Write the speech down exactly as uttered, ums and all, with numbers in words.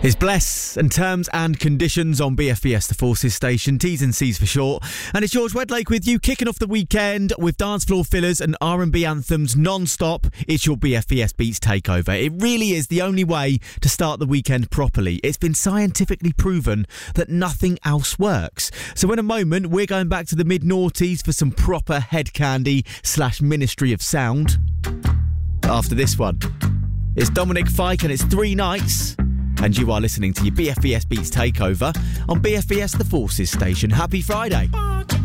Is Bless and terms and conditions on B F B S, the Forces station, T's and C's for short. And it's George Wedlake with you, kicking off the weekend with dance floor fillers and R and B anthems non-stop. It's your B F B S Beats takeover. It really is the only way to start the weekend properly. It's been scientifically proven that nothing else works. So in a moment, we're going back to the mid-noughties for some proper head candy slash Ministry of Sound. After this one, it's Dominic Fike and it's Three Nights. And you are listening to your B F B S Beats takeover on B F B S, the Forces station. Happy Friday.